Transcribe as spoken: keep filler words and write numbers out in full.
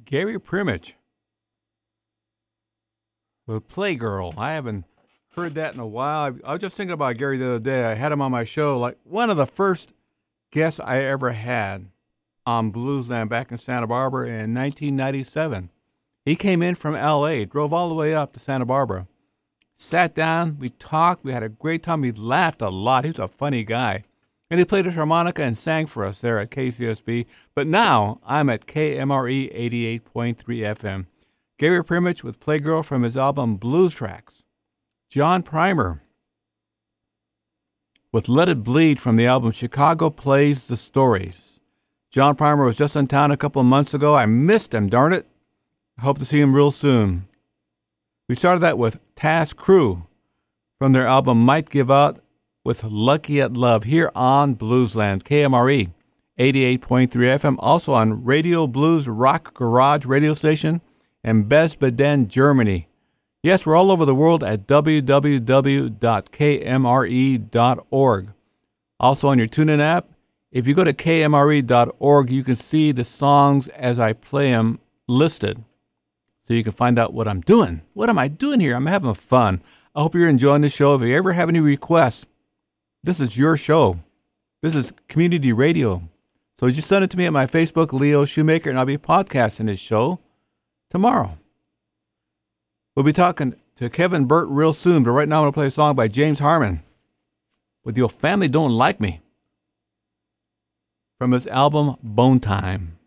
Gary Primich with Playgirl. I haven't heard that in a while. I, I was just thinking about Gary the other day. I had him on my show, like one of the first guests I ever had on Bluesland back in Santa Barbara in nineteen ninety-seven. He came in from L A, drove all the way up to Santa Barbara, sat down, we talked, we had a great time, we laughed a lot. He was a funny guy. And he played his harmonica and sang for us there at K C S B. But now I'm at K M R E eighty-eight point three F M. Gary Primich with Playgirl from his album Blues Tracks. John Primer with Let It Bleed from the album Chicago Plays the Stories. John Primer was just in town a couple of months ago. I missed him, darn it. I hope to see him real soon. We started that with Task Crew from their album Might Give Out with Lucky at Love here on Bluesland, K M R E eighty-eight point three F M, also on Radio Blues Rock Garage radio station in Besbeden, Germany. Yes, we're all over the world at w w w dot k m r e dot org. Also on your TuneIn app, if you go to k m r e dot org, you can see the songs as I play them listed. So you can find out what I'm doing. What am I doing here? I'm having fun. I hope you're enjoying the show. If you ever have any requests, this is your show. This is community radio. So just send it to me at my Facebook, Leo Shoemaker, and I'll be podcasting this show tomorrow. We'll be talking to Kevin Burt real soon, but right now I'm going to play a song by James Harmon with Your Family Don't Like Me from his album Bone Time.